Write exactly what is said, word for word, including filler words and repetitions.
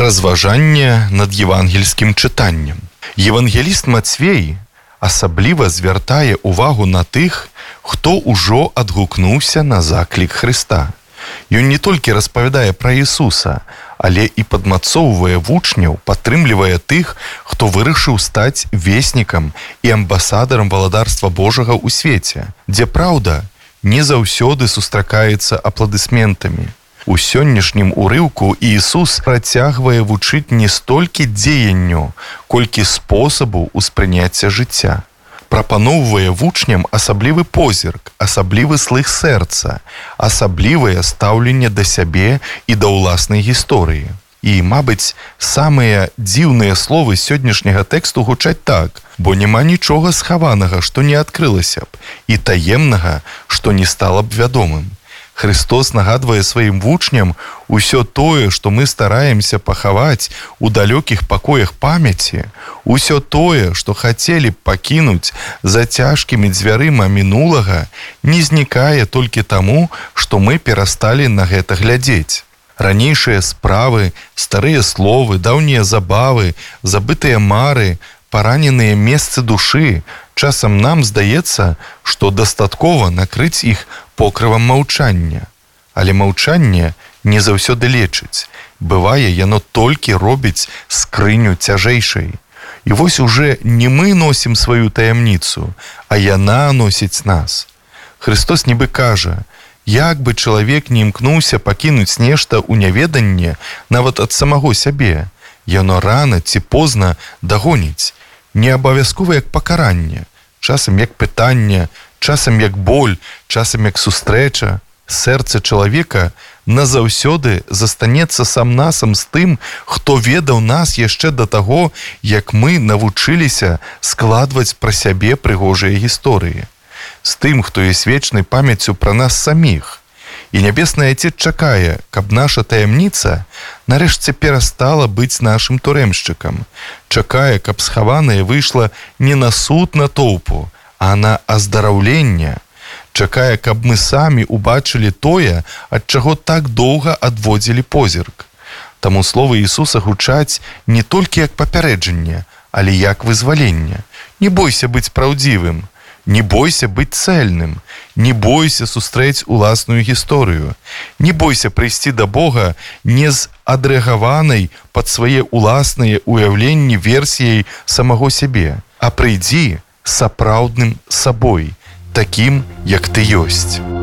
Разважанне над евангельскім чытаннем. Евангеліст Мацвей асабліва звяртае увагу на тых, хто ўжо адгукнуўся на заклік Хрыста. Ён не толькі распавядае пра Ісуса, але і падмацоўвае вучняў, падтрымлівае тых, хто вырашыў стаць веснікам і амбасадарам валадарства Божага ў свеце, дзе праўда не заўсёды сустракаецца апладысментамі. У сённяшнім урыўку Іісус працягвае вучыць не столькі дзеянню, колькі спосабу ўспрыняцця жыцця. Прапаноўвае вучням асаблівы позірк, асаблівы слых сэрца, асаблівае стаўленне да сябе і да ўласнай гісторыі. І, мабыць, самыя дзіўныя словы сённяшняга тэксту гучаць так, бо няма нічога схаванага, што не адкрылася б, і таемнага, што не стала б вядомым. Христос нагадвае сваім вучням усё тое, што мы стараемся пахаваць у далёкіх пакоях памяці, усё тое, што хацелі б пакінуць за цяжкімі дзвярыма мінулага, не знікае толькі таму, што мы перасталі на гэта глядзець. Ранейшыя справы, старыя словы, даўнія забавы, забытыя мары, параненыя месцы душы, часам нам здаецца, што дастаткова накрыць іх покрывам маўчання. Але маўчанне не заўсёды лечыць. Бывае, яно толькі робіць скрыню цяжэйшай. І вось уже не мы носім сваю таямніцу, а яна носіць нас. Христос нібы кажа, як бы чалавек не імкнуўся пакінуць нешта ў няведанне нават ад самого сябе, яно рана ці позна дагоніць. Не абавязкова як пакаранне, часам як пытанне, часам як боль, часам як сустрэча. Сэрца чалавека назаўсёды застанецца сам-насам з тым, хто ведаў нас яшчэ да таго, як мы навучыліся складваць пра сябе прыгожыя гісторыі. З тым, хто ёсць вечнай памяццю пра нас саміх. І Нябесны Айцец чакае, каб наша таямніца нарэшце перастала быць нашым турэмшчыкам. Чакае, каб схаванае выйшла не на суд натоўпу, а на аздараўленне. Чакае, каб мы самі убачылі тое, ад чаго так доўга адводзілі позірк. Таму словы Ісуса гучаць не толькі як папярэджанне, але як вызваленне. Не бойся быць праўдзівым, не бойся быць цэльным, не бойся сустрэць уласную гісторыю, не бойся прыйсці да Бога не з адрэгаванай пад свае уласныя уяўленні версіяй самого сябе, а прыйдзі сапраўдным сабой, такім, як ты ёсць.